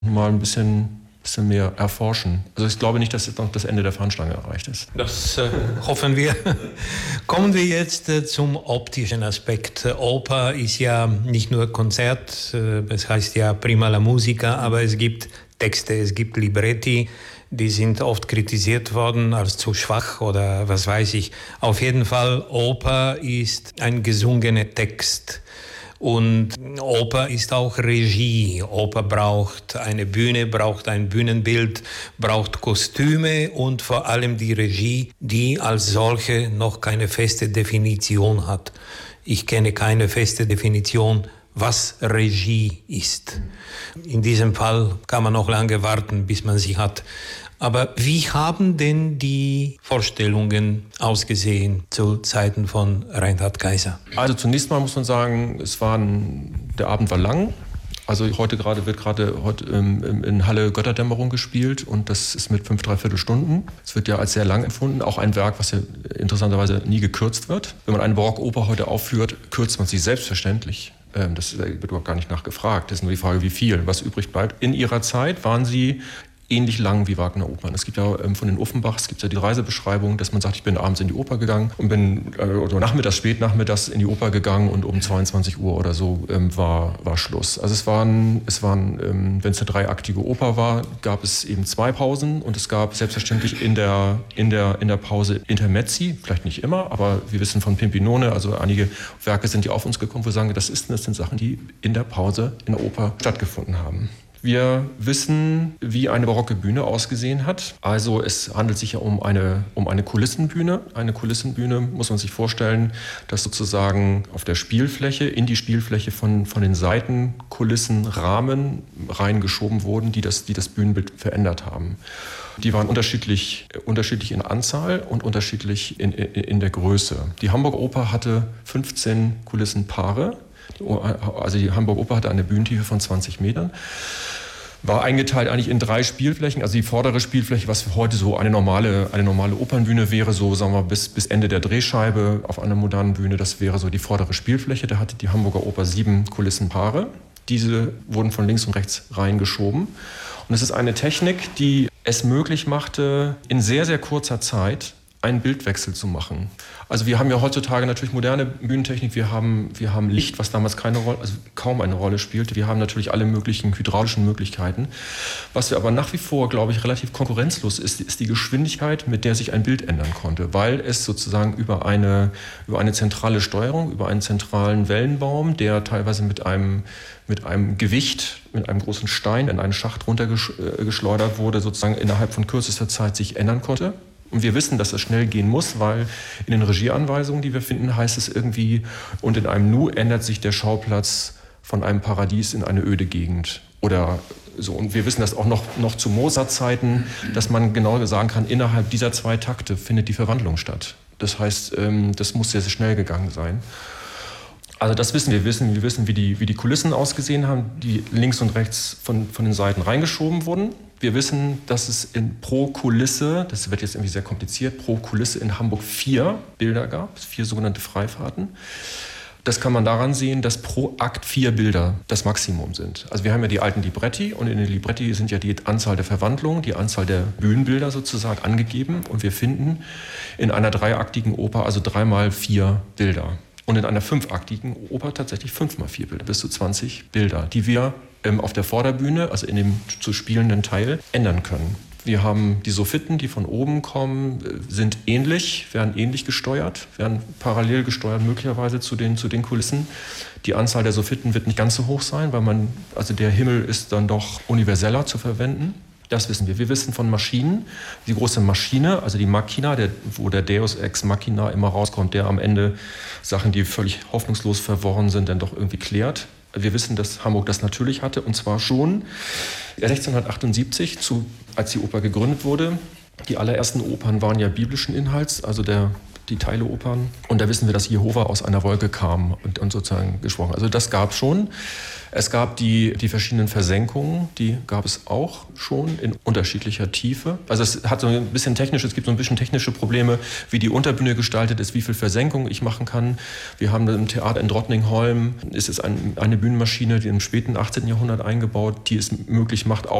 mal ein bisschen mehr erforschen. Also ich glaube nicht, dass jetzt noch das Ende der Fahnenstange erreicht ist. Das hoffen wir. Kommen wir jetzt zum optischen Aspekt. Oper ist ja nicht nur Konzert, es heißt ja prima la musica, aber es gibt Texte, es gibt Libretti, die sind oft kritisiert worden als zu schwach oder was weiß ich. Auf jeden Fall, Oper ist ein gesungener Text. Und Oper ist auch Regie. Oper braucht eine Bühne, braucht ein Bühnenbild, braucht Kostüme und vor allem die Regie, die als solche noch keine feste Definition hat. Ich kenne keine feste Definition, was Regie ist. In diesem Fall kann man noch lange warten, bis man sie hat. Aber wie haben denn die Vorstellungen ausgesehen zu Zeiten von Reinhard Kaiser? Also zunächst mal muss man sagen, der Abend war lang. Also wird gerade in Halle Götterdämmerung gespielt und das ist mit 5¾ Stunden. Es wird ja als sehr lang empfunden, auch ein Werk, was ja interessanterweise nie gekürzt wird. Wenn man eine Barockoper heute aufführt, kürzt man sie selbstverständlich. Das wird überhaupt gar nicht nachgefragt. Das ist nur die Frage, wie viel, was übrig bleibt. In ihrer Zeit waren sie ähnlich lang wie Wagner-Opern. Es gibt ja von den Offenbachs gibt es ja die Reisebeschreibung, dass man sagt, ich bin abends in die Oper gegangen und bin spätnachmittags in die Oper gegangen und um 22 Uhr oder so war Schluss. Also es waren wenn es eine dreiaktige Oper war, gab es eben 2 Pausen und es gab selbstverständlich in der Pause Intermezzi, vielleicht nicht immer, aber wir wissen von Pimpinone, also einige Werke sind ja auf uns gekommen, wo wir sagen, das sind Sachen, die in der Pause in der Oper stattgefunden haben. Wir wissen, wie eine barocke Bühne ausgesehen hat. Also es handelt sich ja um eine Kulissenbühne. Eine Kulissenbühne muss man sich vorstellen, dass sozusagen auf der Spielfläche, in die Spielfläche von den Seiten Kulissen, Rahmen reingeschoben wurden, die das Bühnenbild verändert haben. Die waren unterschiedlich in Anzahl und unterschiedlich in der Größe. Die Hamburger Oper hatte 15 Kulissenpaare. Also die Hamburger Oper hatte eine Bühnentiefe von 20 Metern. War eingeteilt eigentlich in 3 Spielflächen. Also die vordere Spielfläche, was heute so eine normale Opernbühne wäre, so sagen wir bis Ende der Drehscheibe auf einer modernen Bühne, das wäre so die vordere Spielfläche. Da hatte die Hamburger Oper 7 Kulissenpaare. Diese wurden von links und rechts reingeschoben. Und es ist eine Technik, die es möglich machte, in sehr, sehr kurzer Zeit einen Bildwechsel zu machen. Also wir haben ja heutzutage natürlich moderne Bühnentechnik, wir haben Licht, was damals kaum eine Rolle spielte. Wir haben natürlich alle möglichen hydraulischen Möglichkeiten. Was wir aber nach wie vor, glaube ich, relativ konkurrenzlos ist die Geschwindigkeit, mit der sich ein Bild ändern konnte, weil es sozusagen über eine zentrale Steuerung, über einen zentralen Wellenbaum, der teilweise mit einem Gewicht, mit einem großen Stein in einen Schacht runtergeschleudert wurde, sozusagen innerhalb von kürzester Zeit sich ändern konnte. Und wir wissen, dass es schnell gehen muss, weil in den Regieanweisungen, die wir finden, heißt es irgendwie, und in einem Nu ändert sich der Schauplatz von einem Paradies in eine öde Gegend. Oder so. Und wir wissen das auch noch zu Mozart-Zeiten, dass man genau sagen kann, innerhalb dieser 2 Takte findet die Verwandlung statt. Das heißt, das muss sehr, sehr schnell gegangen sein. Also das wissen wir. Wir wissen, wie die Kulissen ausgesehen haben, die links und rechts von den Seiten reingeschoben wurden. Wir wissen, dass es pro Kulisse, das wird jetzt irgendwie sehr kompliziert, pro Kulisse in Hamburg 4 Bilder gab, 4 sogenannte Freifahrten. Das kann man daran sehen, dass pro Akt 4 Bilder das Maximum sind. Also wir haben ja die alten Libretti und in den Libretti sind ja die Anzahl der Verwandlungen, die Anzahl der Bühnenbilder sozusagen angegeben. Und wir finden in einer 3-aktigen Oper also 3 mal 4 Bilder. Und in einer 5-aktigen Oper tatsächlich 5 mal 4 Bilder, bis zu 20 Bilder, die wir auf der Vorderbühne, also in dem zu spielenden Teil, ändern können. Wir haben die Soffitten, die von oben kommen, werden ähnlich gesteuert, werden parallel gesteuert möglicherweise zu den Kulissen. Die Anzahl der Soffitten wird nicht ganz so hoch sein, weil der Himmel ist dann doch universeller zu verwenden. Das wissen wir. Wir wissen von Maschinen, die große Maschine, also die Machina, wo der Deus ex machina immer rauskommt, der am Ende Sachen, die völlig hoffnungslos verworren sind, dann doch irgendwie klärt. Wir wissen, dass Hamburg das natürlich hatte, und zwar schon 1678, als die Oper gegründet wurde. Die allerersten Opern waren ja biblischen Inhalts, also die Teileopern. Und da wissen wir, dass Jehova aus einer Wolke kam und sozusagen gesprochen. Also das gab es schon. Es gab die verschiedenen Versenkungen, die gab es auch schon in unterschiedlicher Tiefe. Also es hat so ein bisschen es gibt so ein bisschen technische Probleme, wie die Unterbühne gestaltet ist, wie viel Versenkung ich machen kann. Wir haben im Theater in Drottningholm, ist es eine Bühnenmaschine, die im späten 18. Jahrhundert eingebaut, die es möglich macht,